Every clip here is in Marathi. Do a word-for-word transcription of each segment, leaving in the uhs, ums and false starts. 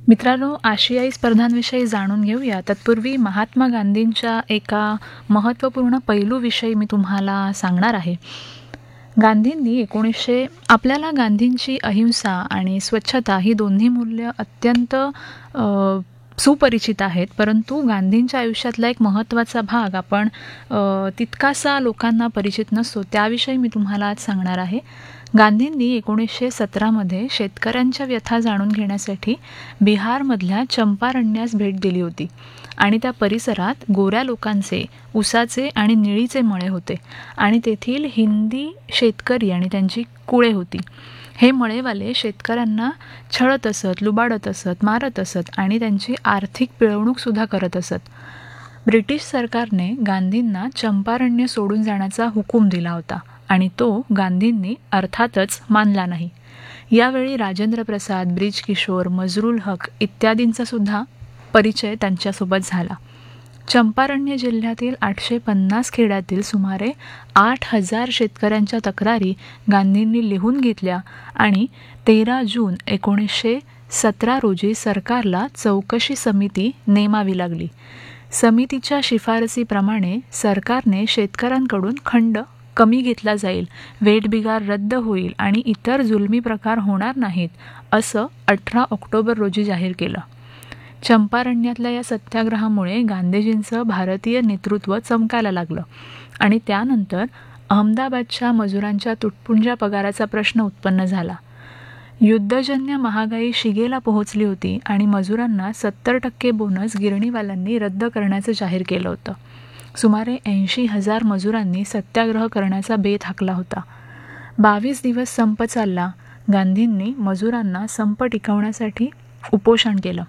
मित्रांनो, आशियाई स्पर्धांविषयी जाणून घेऊया. तत्पूर्वी महात्मा गांधींच्या एका महत्त्वपूर्ण पैलूविषयी मी तुम्हाला सांगणार आहे. गांधींनी एकोणीसशे आपल्याला गांधींची अहिंसा आणि स्वच्छता ही दोन्ही मूल्य अत्यंत अ, सुपरिचित आहेत, परंतु गांधींच्या आयुष्यातला एक महत्त्वाचा भाग आपण अ, तितकासा लोकांना परिचित नसतो, त्याविषयी मी तुम्हाला आज सांगणार आहे. गांधींनी एकोणीसशे सतरामध्ये शेतकऱ्यांच्या व्यथा जाणून घेण्यासाठी बिहारमधल्या चंपारण्यास भेट दिली होती आणि त्या परिसरात गोऱ्या लोकांचे ऊसाचे आणि निळीचे मळे होते आणि तेथील हिंदी शेतकरी आणि त्यांची कुळे होती. हे मळेवाले शेतकऱ्यांना छळत असत, लुबाडत असत, मारत असत आणि त्यांची आर्थिक पिळवणूकसुद्धा करत असत. ब्रिटिश सरकारने गांधींना चंपारण्य सोडून जाण्याचा हुकूम दिला होता आणि तो गांधींनी अर्थातच मानला नाही. यावेळी राजेंद्र प्रसाद, ब्रिज किशोर, मजरुल हक इत्यादींचा सुद्धा परिचय त्यांच्यासोबत झाला. चंपारण्य जिल्ह्यातील आठशे पन्नास खेड्यातील सुमारे आठ हजार शेतकऱ्यांच्या तक्रारी गांधींनी लिहून घेतल्या आणि तेरा जून एकोणीसशे सतरा रोजी सरकारला चौकशी समिती नेमावी लागली. समितीच्या शिफारसीप्रमाणे सरकारने शेतकऱ्यांकडून खंड कमी घेतला जाईल, वेठबिगार रद्द होईल आणि इतर जुलमी प्रकार होणार नाहीत, असं अठरा ऑक्टोबर रोजी जाहीर केलं. चंपारण्यातल्या या सत्याग्रहामुळे गांधीजींचं भारतीय नेतृत्व चमकायला लागलं आणि त्यानंतर अहमदाबादच्या मजुरांच्या तुटपुंज्या पगाराचा प्रश्न उत्पन्न झाला. युद्धजन्य महागाई शिगेला पोहोचली होती आणि मजुरांना सत्तर टक्के बोनस गिरणीवाल्यांनी रद्द करण्याचं जाहीर केलं होतं. सुमारे ऐंशी हजार मजुरांनी सत्याग्रह करण्याचा बेत हाकला होता. बावीस दिवस संप चालला. गांधींनी मजुरांना संप टिकवण्यासाठी उपोषण केलं.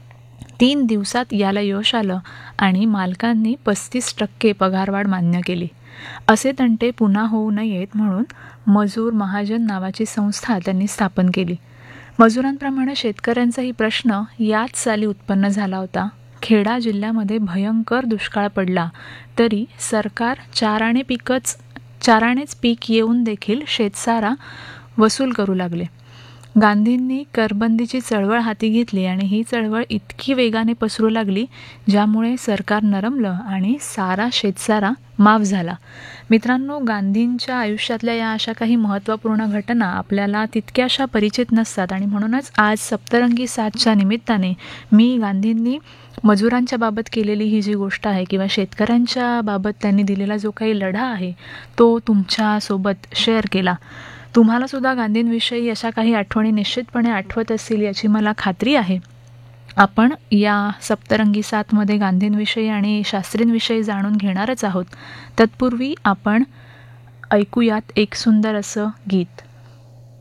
तीन दिवसात याला यश आलं आणि मालकांनी पस्तीस टक्के पगारवाढ मान्य केली. असे तंटे पुन्हा होऊ नयेत म्हणून मजूर महाजन नावाची संस्था त्यांनी स्थापन केली. मजुरांप्रमाणे शेतकऱ्यांचाही प्रश्न याच साली उत्पन्न झाला होता. खेडा जिल्ह्यामध्ये भयंकर दुष्काळ पडला तरी सरकार चाराणे पिकच चाराणेच पीक येऊन देखील शेतसारा वसूल करू लागले. गांधींनी करबंदीची चळवळ हाती घेतली आणि ही चळवळ इतकी वेगाने पसरू लागली ज्यामुळे सरकार नरमलं आणि सारा शेतसारा माफ झाला. मित्रांनो, गांधींच्या आयुष्यातल्या या अशा काही महत्त्वपूर्ण घटना आपल्याला तितक्याशा परिचित नसतात आणि म्हणूनच आज सप्तरंगी सातच्या निमित्ताने मी गांधींनी मजुरांच्या बाबत केलेली ही जी गोष्ट आहे किंवा शेतकऱ्यांच्या बाबत त्यांनी दिलेला जो काही लढा आहे तो तुमच्यासोबत शेअर केला. तुम्हाला सुद्धा गांधींविषयी अशा काही आठवणी निश्चितपणे आठवत असतील याची मला खात्री आहे. आपण या सप्तरंगी सातमध्ये गांधींविषयी आणि शास्त्रींविषयी जाणून घेणारच आहोत. तत्पूर्वी आपण ऐकूयात एक सुंदर असं गीत.